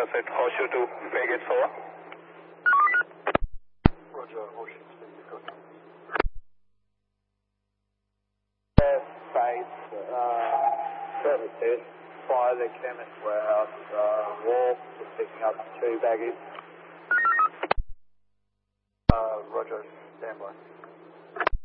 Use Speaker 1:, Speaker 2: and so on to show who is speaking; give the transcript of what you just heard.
Speaker 1: set horseshoe to Vegas over.
Speaker 2: Roger, horseshoe speed to good.
Speaker 3: Space, services by the chemist warehouse wall, just picking up 2 baggage.
Speaker 2: Roger, standby.